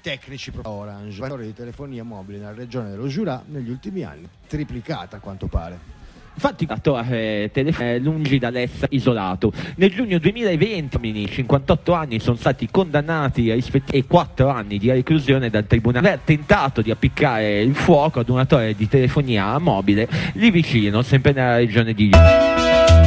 tecnici Orange. La storia di telefonia mobile nella regione dello Jura negli ultimi anni triplicata a quanto pare. Infatti la torre è lungi dall'essere isolato. Nel giugno 2020 58 anni sono stati condannati e 4 anni di reclusione dal tribunale per aver tentato di appiccare il fuoco ad una torre di telefonia mobile lì vicino, sempre nella regione di